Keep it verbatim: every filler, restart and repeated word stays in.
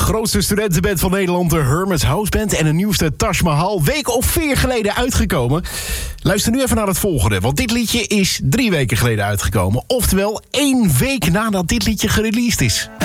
grootste studentenband van Nederland, de Hermits House Band... en de nieuwste Taj Mahal, week of vier geleden uitgekomen. Luister nu even naar het volgende, want dit liedje is drie weken geleden uitgekomen. Oftewel één week nadat dit liedje gereleased is.